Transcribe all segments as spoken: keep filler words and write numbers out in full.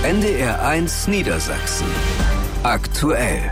N D R eins Niedersachsen. Aktuell.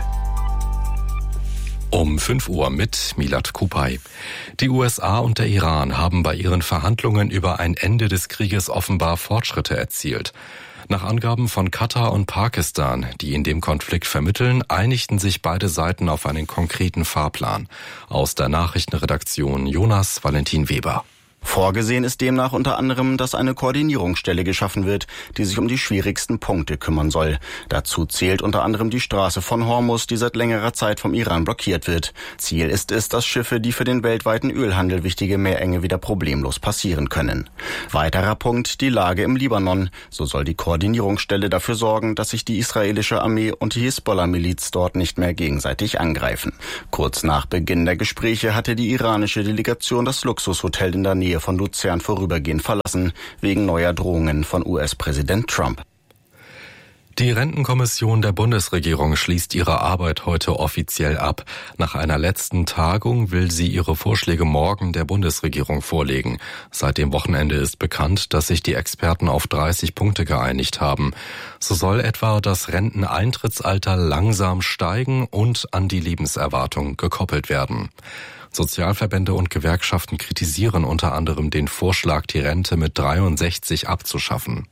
Um fünf Uhr mit Milad Kupay. Die U S A und der Iran haben bei ihren Verhandlungen über ein Ende des Krieges offenbar Fortschritte erzielt. Nach Angaben von Katar und Pakistan, die in dem Konflikt vermitteln, einigten sich beide Seiten auf einen konkreten Fahrplan. Aus der Nachrichtenredaktion Jonas Valentin Weber. Vorgesehen ist demnach unter anderem, dass eine Koordinierungsstelle geschaffen wird, die sich um die schwierigsten Punkte kümmern soll. Dazu zählt unter anderem die Straße von Hormuz, die seit längerer Zeit vom Iran blockiert wird. Ziel ist es, dass Schiffe, die für den weltweiten Ölhandel wichtige Meerenge wieder problemlos passieren können. Weiterer Punkt, die Lage im Libanon. So soll die Koordinierungsstelle dafür sorgen, dass sich die israelische Armee und die Hisbollah-Miliz dort nicht mehr gegenseitig angreifen. Kurz nach Beginn der Gespräche hatte die iranische Delegation das Luxushotel in der Nähe von Luzern vorübergehend verlassen, wegen neuer Drohungen von U S-Präsident Trump. Die Rentenkommission der Bundesregierung schließt ihre Arbeit heute offiziell ab. Nach einer letzten Tagung will sie ihre Vorschläge morgen der Bundesregierung vorlegen. Seit dem Wochenende ist bekannt, dass sich die Experten auf dreißig Punkte geeinigt haben. So soll etwa das Renteneintrittsalter langsam steigen und an die Lebenserwartung gekoppelt werden. Sozialverbände und Gewerkschaften kritisieren unter anderem den Vorschlag, die Rente mit dreiundsechzig abzuschaffen.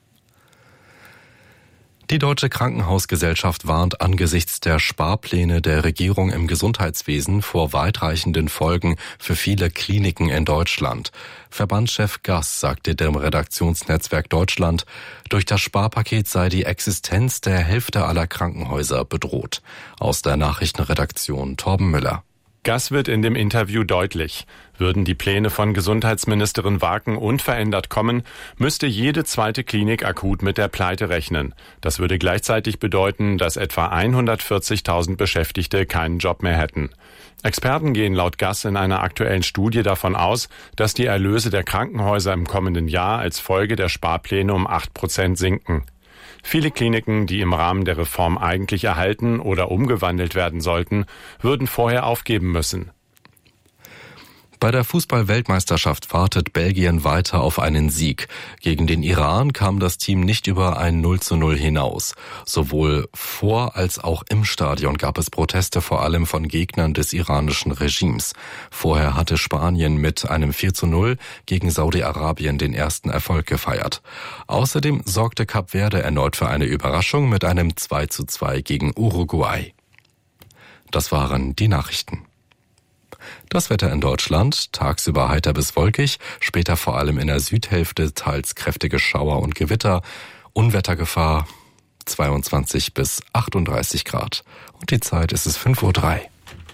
Die Deutsche Krankenhausgesellschaft warnt angesichts der Sparpläne der Regierung im Gesundheitswesen vor weitreichenden Folgen für viele Kliniken in Deutschland. Verbandschef Gass sagte dem Redaktionsnetzwerk Deutschland, durch das Sparpaket sei die Existenz der Hälfte aller Krankenhäuser bedroht. Aus der Nachrichtenredaktion Torben Müller. Gass wird in dem Interview deutlich. Würden die Pläne von Gesundheitsministerin Waken unverändert kommen, müsste jede zweite Klinik akut mit der Pleite rechnen. Das würde gleichzeitig bedeuten, dass etwa hundertvierzigtausend Beschäftigte keinen Job mehr hätten. Experten gehen laut Gass in einer aktuellen Studie davon aus, dass die Erlöse der Krankenhäuser im kommenden Jahr als Folge der Sparpläne um acht Prozent sinken. Viele Kliniken, die im Rahmen der Reform eigentlich erhalten oder umgewandelt werden sollten, würden vorher aufgeben müssen. Bei der Fußball-Weltmeisterschaft wartet Belgien weiter auf einen Sieg. Gegen den Iran kam das Team nicht über ein null zu null hinaus. Sowohl vor als auch im Stadion gab es Proteste, vor allem von Gegnern des iranischen Regimes. Vorher hatte Spanien mit einem vier zu null gegen Saudi-Arabien den ersten Erfolg gefeiert. Außerdem sorgte Kap Verde erneut für eine Überraschung mit einem zwei zu zwei gegen Uruguay. Das waren die Nachrichten. Das Wetter in Deutschland, tagsüber heiter bis wolkig, später vor allem in der Südhälfte teils kräftige Schauer und Gewitter, Unwettergefahr zweiundzwanzig bis achtunddreißig Grad. Und die Zeit ist es fünf Uhr drei.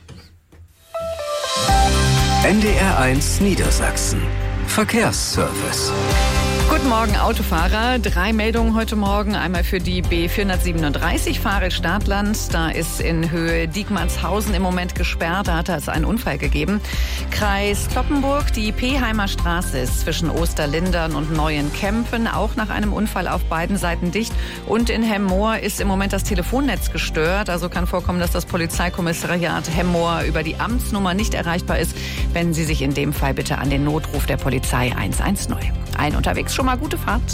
N D R eins Niedersachsen. Verkehrsservice. Guten Morgen, Autofahrer. Drei Meldungen heute Morgen. Einmal für die B vierhundertsiebenunddreißig Fahre-Startland. Da ist in Höhe Diekmannshausen im Moment gesperrt. Da hat es einen Unfall gegeben. Kreis Cloppenburg, die Peheimer Straße ist zwischen Osterlindern und Neuenkempen auch nach einem Unfall auf beiden Seiten dicht. Und in Hemmoor ist im Moment das Telefonnetz gestört. Also kann vorkommen, dass das Polizeikommissariat Hemmoor über die Amtsnummer nicht erreichbar ist. Wenden Sie sich in dem Fall bitte an den Notruf der Polizei eins eins null. Ein unterwegs schon mal gute Fahrt.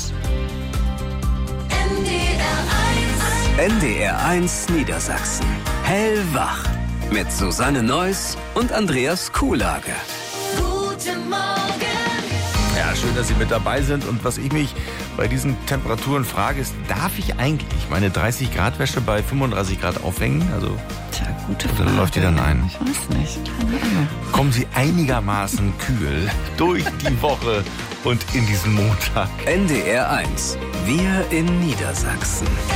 N D R eins Niedersachsen. Hellwach. Mit Susanne Neuss und Andreas Kuhlage. Guten Morgen. Ja, schön, dass Sie mit dabei sind. Und was ich mich bei diesen Temperaturen frage, ist, darf ich eigentlich meine dreißig Grad Wäsche bei fünfunddreißig Grad aufhängen? Also, Tja, gute Frage. Dann läuft die dann ein. Ich weiß nicht. Keine Ahnung. Kommen Sie einigermaßen kühl durch die Woche und in diesen Montag. N D R eins. Wir in Niedersachsen.